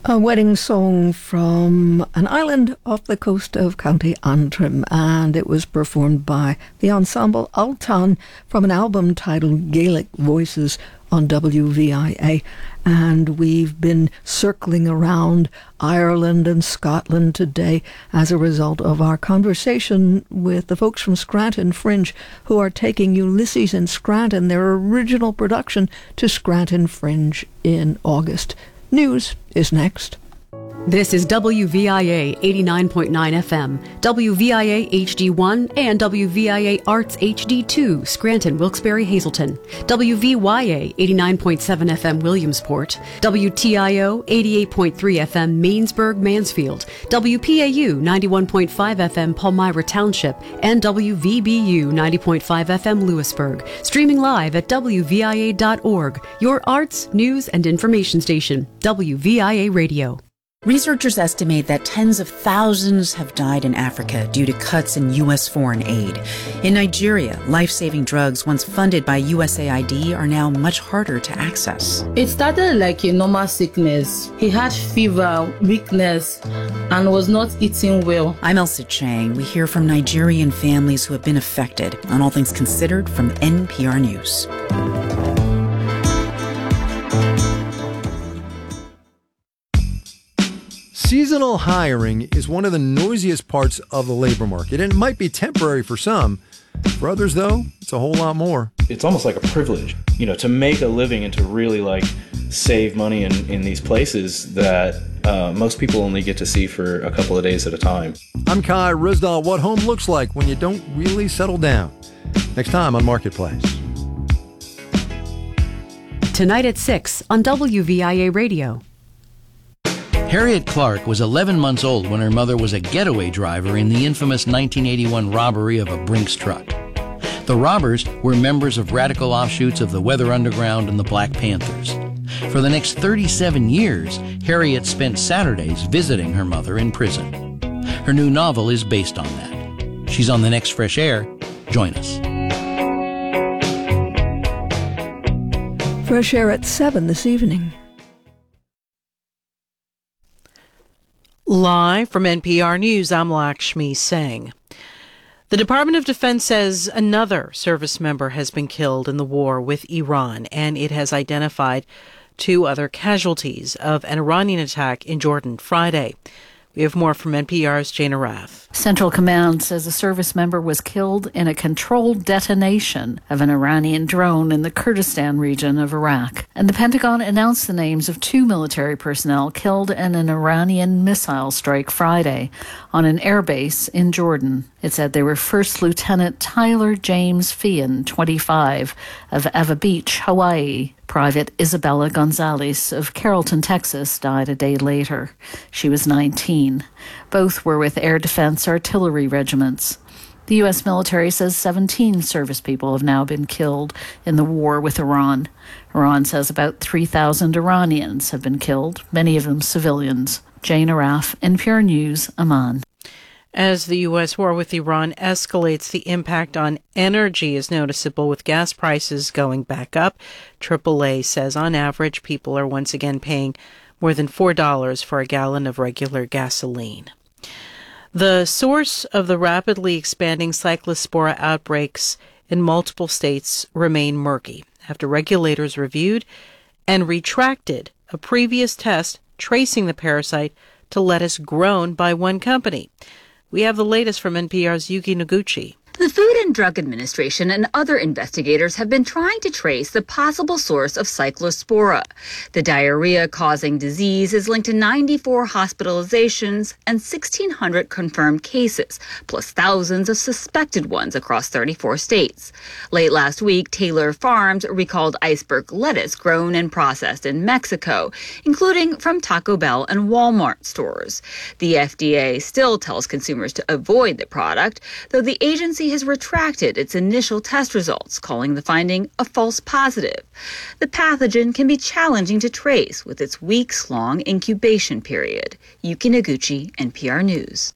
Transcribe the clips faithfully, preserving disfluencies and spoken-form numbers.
A wedding song from an island off the coast of County Antrim, and it was performed by the ensemble Altan from an album titled Gaelic Voices on W V I A. And we've been circling around Ireland and Scotland today as a result of our conversation with the folks from Scranton Fringe, who are taking Ulysses in Scranton, their original production, to Scranton Fringe in August. News is next. This is W V I A eighty-nine point nine F M, W V I A H D one, and W V I A Arts H D two, Scranton, Wilkes-Barre, Hazleton, W V Y A eighty-nine point seven F M, Williamsport, W T I O eighty-eight point three F M, Mainsburg, Mansfield, W P A U ninety-one point five F M, Palmyra Township, and W V B U ninety point five F M, Lewisburg. Streaming live at W V I A dot org, your arts, news, and information station, W V I A Radio. Researchers estimate that tens of thousands have died in Africa due to cuts in U S foreign aid. In Nigeria, life-saving drugs once funded by U S A I D are now much harder to access. It started like a normal sickness. He had fever, weakness, and was not eating well. I'm Elsa Chang. We hear from Nigerian families who have been affected on All Things Considered from N P R News. Seasonal hiring is one of the noisiest parts of the labor market, and it might be temporary for some. For others, though, it's a whole lot more. It's almost like a privilege, you know, to make a living and to really like save money in, in these places that uh, most people only get to see for a couple of days at a time. I'm Kai Rizdal. What home looks like when you don't really settle down. Next time on Marketplace. Tonight at six on W V I A Radio. Harriet Clark was eleven months old when her mother was a getaway driver in the infamous nineteen eighty-one robbery of a Brinks truck. The robbers were members of radical offshoots of the Weather Underground and the Black Panthers. For the next thirty-seven years, Harriet spent Saturdays visiting her mother in prison. Her new novel is based on that. She's on the next Fresh Air. Join us. Fresh Air at seven this evening. Live from N P R News, I'm Lakshmi Singh. The Department of Defense says another service member has been killed in the war with Iran, and it has identified two other casualties of an Iranian attack in Jordan Friday. We have more from N P R's Jana Rath. Central Command says a service member was killed in a controlled detonation of an Iranian drone in the Kurdistan region of Iraq. And the Pentagon announced the names of two military personnel killed in an Iranian missile strike Friday on an airbase in Jordan. It said they were First Lieutenant Tyler James Feehan, twenty-five, of Ava Beach, Hawaii. Private Isabella Gonzalez of Carrollton, Texas, died a day later. She was nineteen. Both were with Air Defense Artillery regiments. The U S military says seventeen service people have now been killed in the war with Iran. Iran says about three thousand Iranians have been killed, many of them civilians. Jane Araf, N P R News, Amman. As the U S war with Iran escalates, the impact on energy is noticeable, with gas prices going back up. triple A says on average, people are once again paying more than four dollars for a gallon of regular gasoline. The source of the rapidly expanding cyclospora outbreaks in multiple states remain murky after regulators reviewed and retracted a previous test tracing the parasite to lettuce grown by one company. We have the latest from N P R's Yuki Noguchi. The Food and Drug Administration and other investigators have been trying to trace the possible source of cyclospora. The diarrhea-causing disease is linked to ninety-four hospitalizations and sixteen hundred confirmed cases, plus thousands of suspected ones across thirty-four states. Late last week, Taylor Farms recalled iceberg lettuce grown and processed in Mexico, including from Taco Bell and Walmart stores. The F D A still tells consumers to avoid the product, though the agency has retracted its initial test results, calling the finding a false positive. The pathogen can be challenging to trace with its weeks-long incubation period. Yuki Noguchi, N P R News.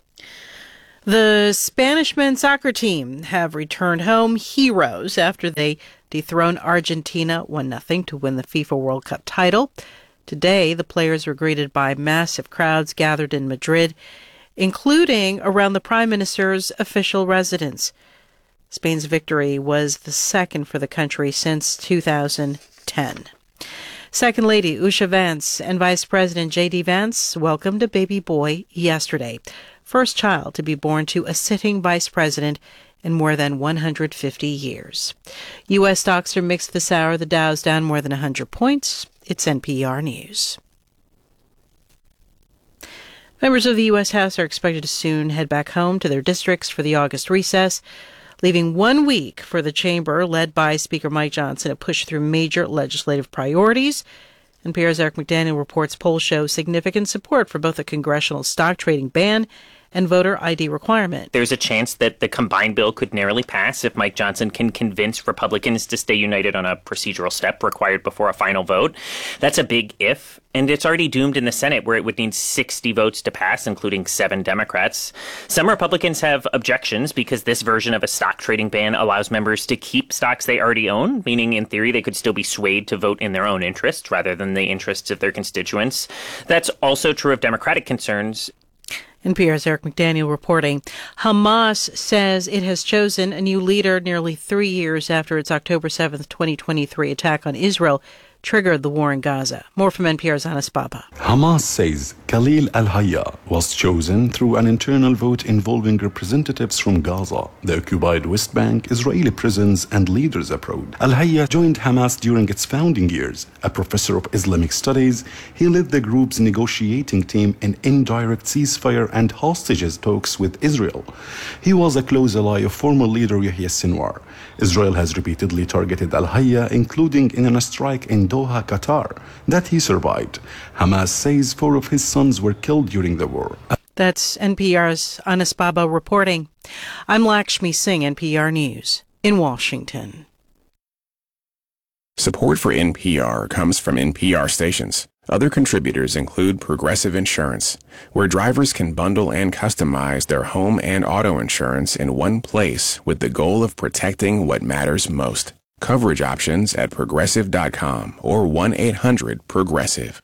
The Spanish men's soccer team have returned home heroes after they dethroned Argentina one nothing to win the FIFA World Cup title. Today, the players were greeted by massive crowds gathered in Madrid, including around the Prime Minister's official residence. Spain's victory was the second for the country since two thousand ten. Second Lady Usha Vance and Vice President J D Vance welcomed a baby boy yesterday, first child to be born to a sitting vice president in more than one hundred fifty years. U S stocks are mixed this hour. The Dow's down more than one hundred points. It's N P R News. Members of the U S House are expected to soon head back home to their districts for the August recess, leaving one week for the chamber, led by Speaker Mike Johnson, to push through major legislative priorities. N P R's Eric McDaniel reports polls show significant support for both a congressional stock trading ban and voter I D requirement. There's a chance that the combined bill could narrowly pass if Mike Johnson can convince Republicans to stay united on a procedural step required before a final vote. That's a big if, and it's already doomed in the Senate, where it would need sixty votes to pass, including seven Democrats. Some Republicans have objections because this version of a stock trading ban allows members to keep stocks they already own, meaning in theory they could still be swayed to vote in their own interests rather than the interests of their constituents. That's also true of Democratic concerns. N P R's Eric McDaniel reporting. Hamas says it has chosen a new leader nearly three years after its October seventh, twenty twenty-three attack on Israel triggered the war in Gaza. More from N P R's Anas Baba. Hamas says Khalil al-Hayya was chosen through an internal vote involving representatives from Gaza, the occupied West Bank, Israeli prisons, and leaders abroad. Al-Hayya joined Hamas during its founding years. A professor of Islamic studies, he led the group's negotiating team in indirect ceasefire and hostages talks with Israel. He was a close ally of former leader Yahya Sinwar. Israel has repeatedly targeted Al-Hayya, including in a strike in Doha, Qatar, that he survived. Hamas says four of his sons were killed during the war. That's N P R's Anas Baba reporting. I'm Lakshmi Singh, N P R News, in Washington. Support for N P R comes from N P R stations. Other contributors include Progressive Insurance, where drivers can bundle and customize their home and auto insurance in one place with the goal of protecting what matters most. Coverage options at progressive dot com or one eight hundred progressive.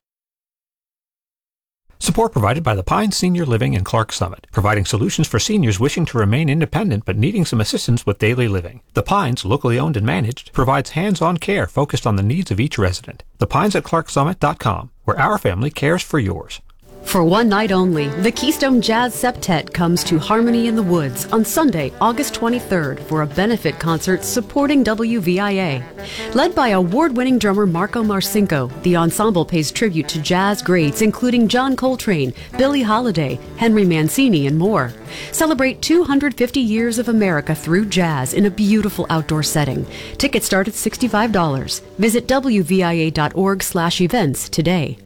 Support provided by the Pines Senior Living in Clark Summit, providing solutions for seniors wishing to remain independent but needing some assistance with daily living. The Pines, locally owned and managed, provides hands-on care focused on the needs of each resident. The Pines at clark summit dot com, where our family cares for yours. For one night only, the Keystone Jazz Septet comes to Harmony in the Woods on Sunday, August twenty-third for a benefit concert supporting W V I A. Led by award-winning drummer Marco Marcinko, the ensemble pays tribute to jazz greats including John Coltrane, Billie Holiday, Henry Mancini, and more. Celebrate two hundred fifty years of America through jazz in a beautiful outdoor setting. Tickets start at sixty-five dollars. Visit w v i a dot org slash events today.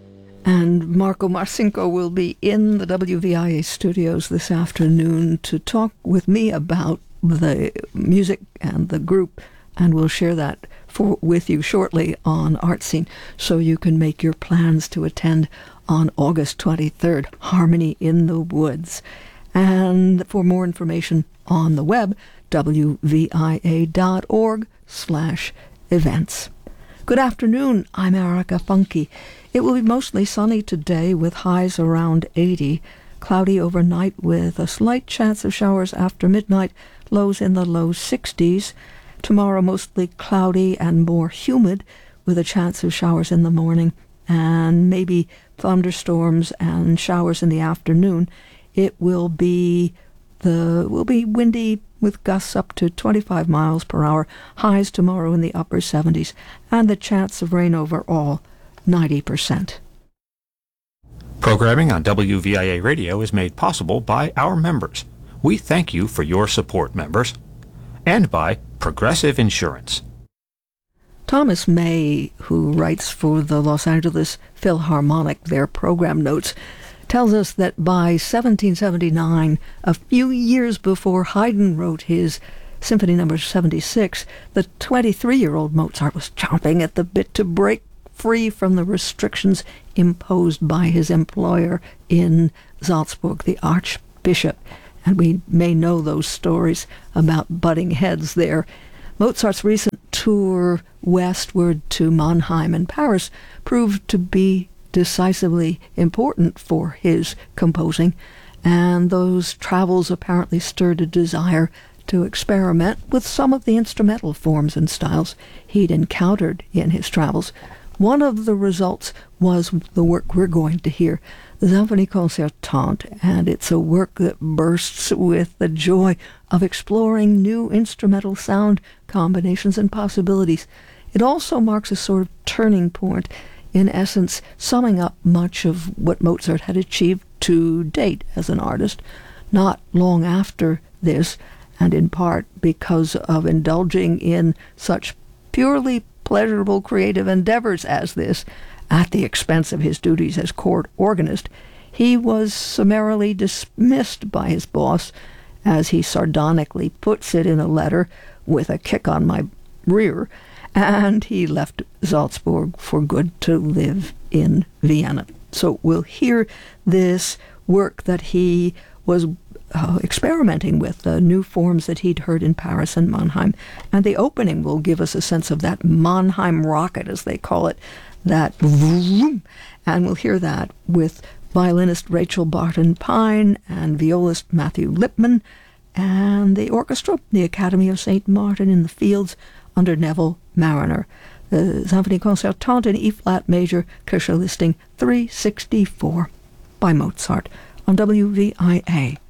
And Marco Marcinko will be in the W V I A studios this afternoon to talk with me about the music and the group, and we'll share that for with you shortly on Art Scene, so you can make your plans to attend on August twenty-third, Harmony in the Woods. And for more information on the web, w v i a dot org slash events. Good afternoon, I'm Erica Funke. It will be mostly sunny today with highs around eighty. Cloudy overnight with a slight chance of showers after midnight, lows in the low sixties. Tomorrow mostly cloudy and more humid with a chance of showers in the morning and maybe thunderstorms and showers in the afternoon. It will be the will be windy with gusts up to twenty-five miles per hour, highs tomorrow in the upper seventies, and the chance of rain overall ninety percent. Programming on W V I A Radio is made possible by our members. We thank you for your support, members. And by Progressive Insurance. Thomas May, who writes for the Los Angeles Philharmonic, their program notes, tells us that by seventeen seventy-nine, a few years before Haydn wrote his Symphony Number seventy-six, the twenty-three-year-old Mozart was chomping at the bit to break free from the restrictions imposed by his employer in Salzburg, the Archbishop. And we may know those stories about butting heads there. Mozart's recent tour westward to Mannheim and Paris proved to be decisively important for his composing, and those travels apparently stirred a desire to experiment with some of the instrumental forms and styles he'd encountered in his travels. One of the results was the work we're going to hear, the Symphonie Concertante, and it's a work that bursts with the joy of exploring new instrumental sound combinations and possibilities. It also marks a sort of turning point, in essence summing up much of what Mozart had achieved to date as an artist. Not long after this, and in part because of indulging in such purely pleasurable creative endeavors as this, at the expense of his duties as court organist, he was summarily dismissed by his boss, as he sardonically puts it in a letter, with a kick on my rear, and he left Salzburg for good to live in Vienna. So we'll hear this work that he was uh, experimenting with, the new forms that he'd heard in Paris and Mannheim. And the opening will give us a sense of that Mannheim rocket, as they call it, that vroom, and we'll hear that with violinist Rachel Barton Pine and violist Matthew Lipman, and the orchestra, the Academy of Saint Martin in the Fields, under Neville Mariner. The Symphonie Concertante in E-flat major, Kircher listing three sixty-four by Mozart on W V I A.